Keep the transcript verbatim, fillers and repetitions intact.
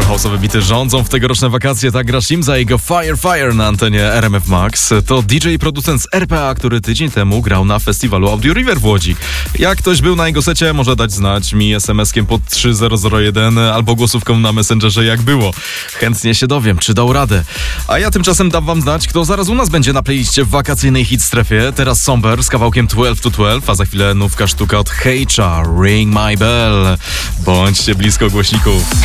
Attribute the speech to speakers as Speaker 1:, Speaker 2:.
Speaker 1: house'owe bity rządzą w tegoroczne wakacje. Tak gra Shimza i jego Fire Fire na antenie R M F Max. To D J i producent z R P A, który tydzień temu grał na festiwalu Audio River w Łodzi. Jak ktoś był na jego secie, może dać znać mi es em eskiem pod trzy zero zero jeden albo głosówką na Messengerze, jak było. Chętnie się dowiem, czy dał radę. A ja tymczasem dam wam znać, kto zaraz u nas będzie na playliście w wakacyjnej hit strefie. Teraz Somber z kawałkiem dwanaście to dwanaście, a za chwilę nówka sztuka od Hejcza, Ring My Bell. Bądźcie blisko głośników.